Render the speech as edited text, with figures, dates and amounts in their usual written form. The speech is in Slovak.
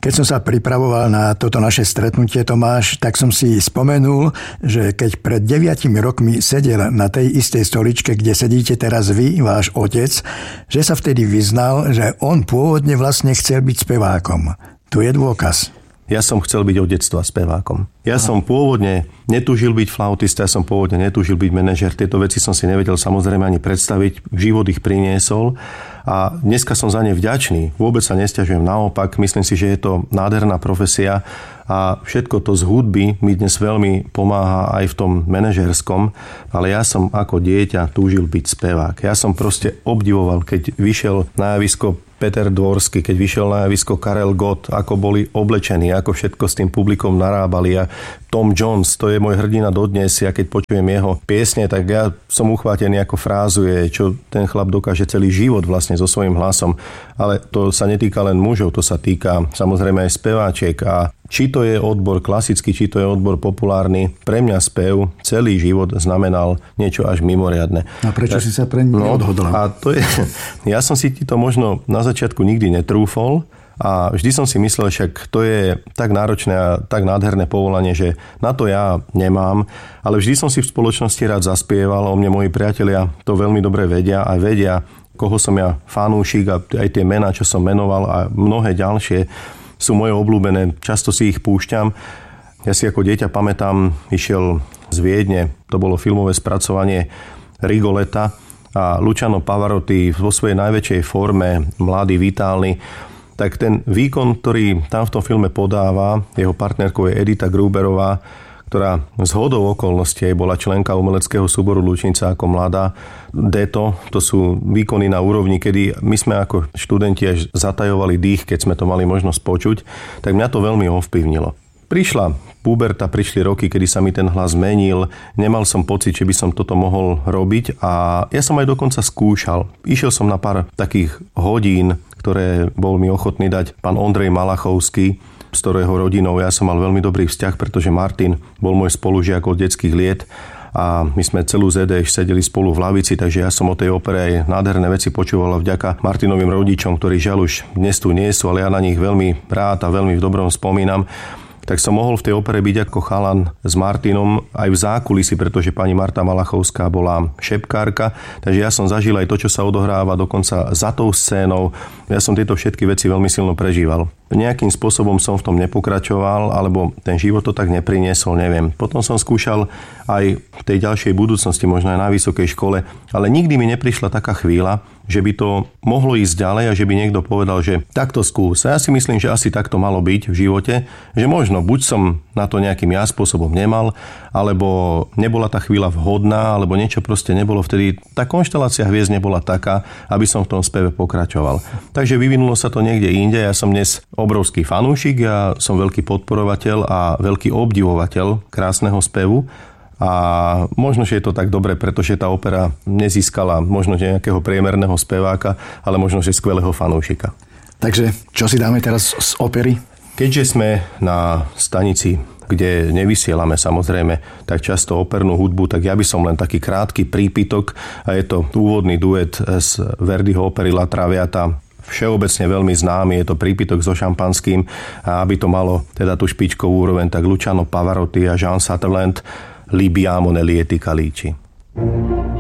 Keď som sa pripravoval na toto naše stretnutie, Tomáš, tak som si spomenul, že keď pred 9 rokmi sedel na tej istej stoličke, kde sedíte teraz vy, váš otec, že sa vtedy vyznal, že on pôvodne vlastne chcel byť spevákom. Tu je dôkaz. Ja som chcel byť od detstva spevákom. Ja som pôvodne netúžil byť flautista, ja som pôvodne netúžil byť manažer. Tieto veci som si nevedel samozrejme ani predstaviť. Život ich priniesol a dneska som za ne vďačný. Vôbec sa nesťažujem. Naopak, myslím si, že je to nádherná profesia a všetko to z hudby mi dnes veľmi pomáha aj v tom manažerskom, ale ja som ako dieťa túžil byť spevák. Ja som proste obdivoval, keď vyšiel na javisko Peter Dvorsky, keď vyšiel na javisko Karel Gott, ako boli oblečení, ako všetko s tým publikom narábali a Tom Jones, to je môj hrdina dodnes. Ja keď počujem jeho piesne, tak ja som uchvátený ako frázuje, čo ten chlap dokáže celý život vlastne so svojím hlasom. Ale to sa netýka len mužov, to sa týka samozrejme aj speváčiek. A či to je odbor klasický, či to je odbor populárny, pre mňa spev celý život znamenal niečo až mimoriadne. A prečo si sa pre mňa odhodlal? A to je, ja som si to možno na začiatku nikdy netrúfol, a vždy som si myslel, však to je tak náročné a tak nádherné povolanie, že na to ja nemám. Ale vždy som si v spoločnosti rád zaspieval, o mne moji priatelia to veľmi dobre vedia a vedia, koho som ja fanúšik a aj tie mená, čo som menoval a mnohé ďalšie sú moje obľúbené. Často si ich púšťam. Ja si ako dieťa pamätám, išiel z Viedne, to bolo filmové spracovanie Rigoleta a Luciano Pavarotti vo svojej najväčšej forme, mladý, vitálny, tak ten výkon, ktorý tam v tom filme podáva, jeho partnerkou je Edita Gruberová, ktorá zhodou okolností bola členka umeleckého súboru Lučnica ako mladá. Deto, to sú výkony na úrovni, kedy my sme ako študenti až zatajovali dých, keď sme to mali možnosť počuť, tak mňa to veľmi ovplyvnilo. Prišla puberta, prišli roky, kedy sa mi ten hlas menil, nemal som pocit, že by som toto mohol robiť a ja som aj dokonca skúšal. Išiel som na pár takých hodín, ktoré bol mi ochotný dať pán Ondrej Malachovský, s ktorého rodinou ja som mal veľmi dobrý vzťah, pretože Martin bol môj spolužiak od detských liet a my sme celú ZDŠ sedeli spolu v lavici, takže ja som o tej opere aj nádherné veci počúval vďaka Martinovým rodičom, ktorí žiaľ už dnes tu nie sú, ale ja na nich veľmi rád a veľmi v dobrom spomínam. Tak som mohol v tej opere byť ako chalan s Martinom aj v zákulisi, pretože pani Marta Malachovská bola šepkárka, takže ja som zažil aj to, čo sa odohráva dokonca za tou scénou. Ja som tieto všetky veci veľmi silno prežíval. Nejakým spôsobom som v tom nepokračoval, alebo ten život to tak nepriniesol, neviem. Potom som skúšal aj v tej ďalšej budúcnosti, možno aj na vysokej škole, ale nikdy mi neprišla taká chvíľa, že by to mohlo ísť ďalej a že by niekto povedal, že takto skús. Ja si myslím, že asi takto malo byť v živote, že možno buď som na to nejakým spôsobom nemal, alebo nebola tá chvíľa vhodná, alebo niečo proste nebolo vtedy. Tá konštelácia hviezd nebola taká, aby som v tom speve pokračoval. Takže vyvinulo sa to niekde inde. Ja som dnes obrovský fanúšik, ja som veľký podporovateľ a veľký obdivovateľ krásneho spevu. A možno, že je to tak dobre, pretože tá opera nezískala možno nejakého priemerného speváka, ale možno, že skvelého fanúšika. Takže čo si dáme teraz z opery? Keďže sme na stanici, kde nevysielame samozrejme tak často opernú hudbu, tak ja by som len taký krátky prípitok a je to úvodný duet z Verdiho opery La Traviata. Všeobecne veľmi známy, je to prípitok so šampanským a aby to malo teda tú špičkovú úroveň, tak Luciano Pavarotti a Jean Sutherland Libiamo nelle lieti calici.